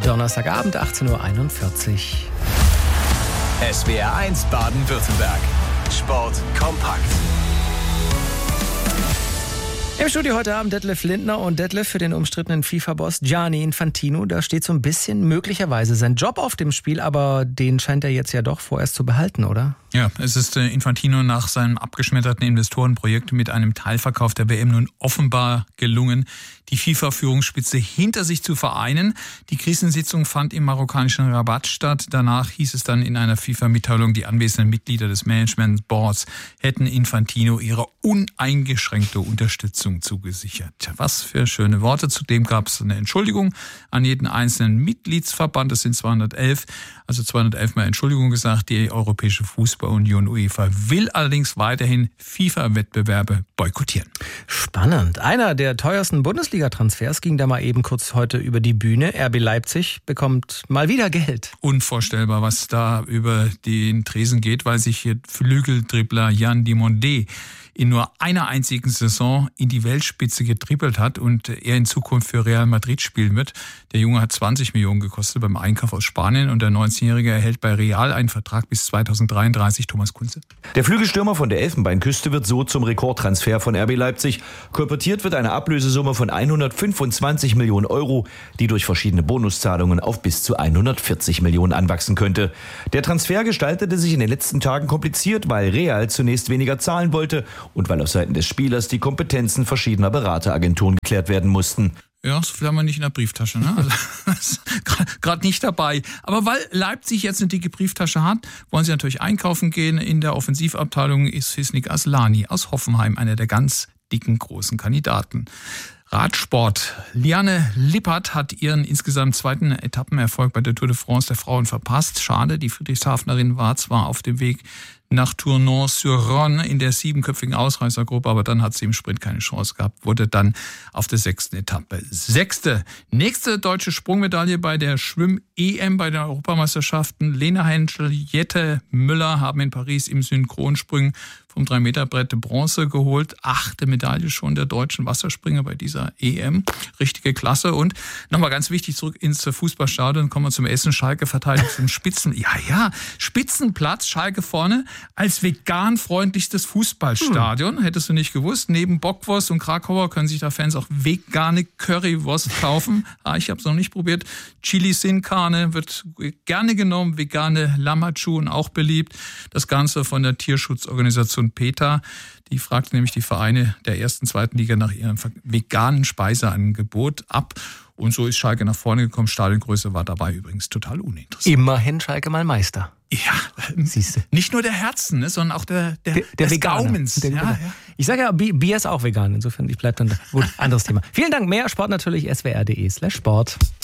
Donnerstagabend, 18.41 Uhr. SWR 1 Baden-Württemberg. Sport kompakt. Im Studio heute Abend Detlef Lindner und Detlef für den umstrittenen FIFA-Boss Gianni Infantino. Da steht so ein bisschen möglicherweise sein Job auf dem Spiel, aber den scheint er jetzt ja doch vorerst zu behalten, oder? Ja, es ist Infantino nach seinem abgeschmetterten Investorenprojekt mit einem Teilverkauf der WM nun offenbar gelungen, die FIFA-Führungsspitze hinter sich zu vereinen. Die Krisensitzung fand im marokkanischen Rabat statt. Danach hieß es dann in einer FIFA-Mitteilung, die anwesenden Mitglieder des Management Boards hätten Infantino ihre uneingeschränkte Unterstützung zugesichert. Was für schöne Worte. Zudem gab es eine Entschuldigung an jeden einzelnen Mitgliedsverband. Das sind 211. Also 211 Mal Entschuldigung gesagt. Die Europäische Fußballunion UEFA will allerdings weiterhin FIFA-Wettbewerbe boykottieren. Spannend. Einer der teuersten Bundesliga-Transfers ging da mal eben kurz heute über die Bühne. RB Leipzig bekommt mal wieder Geld. Unvorstellbar, was da über den Tresen geht, weil sich hier Flügeldribbler Jan Dimondet in nur einer einzigen Saison in die Weltspitze getrippelt hat und er in Zukunft für Real Madrid spielen wird. Der Junge hat 20 Millionen gekostet beim Einkauf aus Spanien und der 19-Jährige erhält bei Real einen Vertrag bis 2033. Thomas Kunze. Der Flügelstürmer von der Elfenbeinküste wird so zum Rekordtransfer von RB Leipzig. Kolportiert wird eine Ablösesumme von 125 Millionen Euro, die durch verschiedene Bonuszahlungen auf bis zu 140 Millionen anwachsen könnte. Der Transfer gestaltete sich in den letzten Tagen kompliziert, weil Real zunächst weniger zahlen wollte und weil auf Seiten des Spielers die Kompetenzen verschiedener Berateragenturen geklärt werden mussten. Ja, so viel haben wir nicht in der Brieftasche, ne? Also, gerade nicht dabei. Aber weil Leipzig jetzt eine dicke Brieftasche hat, wollen sie natürlich einkaufen gehen. In der Offensivabteilung ist Hisnik Aslani aus Hoffenheim einer der ganz dicken großen Kandidaten. Radsport. Liane Lippert hat ihren insgesamt zweiten Etappenerfolg bei der Tour de France der Frauen verpasst. Schade, die Friedrichshafenerin war zwar auf dem Weg nach Tournon-sur-Rhône in der 7-köpfigen Ausreißergruppe, aber dann hat sie im Sprint keine Chance gehabt, wurde dann auf der 6. Etappe 6. Nächste deutsche Sprungmedaille bei der Schwimm-EM bei den Europameisterschaften. Lena Henschel, Jette Müller haben in Paris im Synchronspringen vom 3-Meter-Brett Bronze geholt. 8. Medaille schon der deutschen Wasserspringer bei dieser EM. Richtige Klasse. Und nochmal ganz wichtig, zurück ins Fußballstadion. Kommen wir zum Essen-Schalke, verteidigt zum Spitzenplatz, Schalke vorne, als vegan-freundlichstes Fußballstadion. Hättest du nicht gewusst. Neben Bockwurst und Krakauer können sich da Fans auch vegane Currywurst kaufen. Ich habe es noch nicht probiert. Chili Sin Carne wird gerne genommen. Vegane Lammertschuhen auch beliebt. Das Ganze von der Tierschutzorganisation PETA. Die fragt nämlich die Vereine der 1. und 2. Liga nach ihrem veganen Speiseangebot ab. Und so ist Schalke nach vorne gekommen. Stadiongröße war dabei übrigens total uninteressant. Immerhin Schalke mal Meister. Ja, siehste. Nicht nur der Herzen, ne, sondern auch der Gaumens. Ja. Ich sage ja, Bier ist auch vegan. Insofern, ich bleibe dann da. Gut, anderes Thema. Vielen Dank. Mehr Sport natürlich swr.de/Sport.